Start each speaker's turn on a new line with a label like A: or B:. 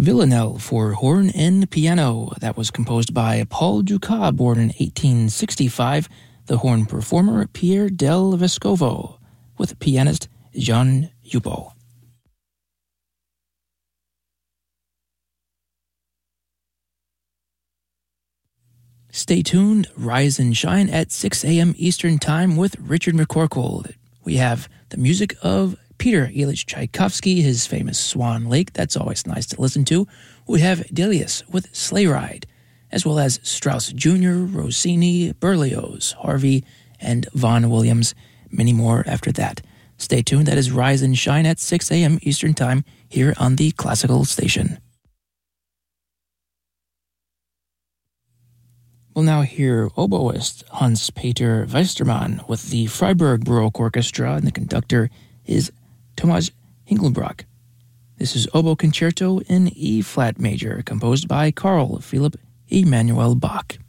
A: Villanelle for horn and piano. That was composed by Paul Dukas, born in 1865, the horn performer Pierre del Vescovo, with pianist Jean Yupo. Stay tuned, rise and shine at 6 a.m. Eastern Time with Richard McCorkle. We have the music of Peter Ilyich Tchaikovsky, his famous Swan Lake. That's always nice to listen to. We have Delius with Sleigh Ride, as well as Strauss Jr., Rossini, Berlioz, Harvey, and Vaughan Williams. Many more after that. Stay tuned. That is Rise and Shine at 6 a.m. Eastern Time here on the Classical Station. We'll now hear oboist Hans-Peter Westermann with the Freiburg Baroque Orchestra, and the conductor is Thomas Hinkelbrock. This is Oboe Concerto in E-flat major, composed by Carl Philipp Emanuel Bach.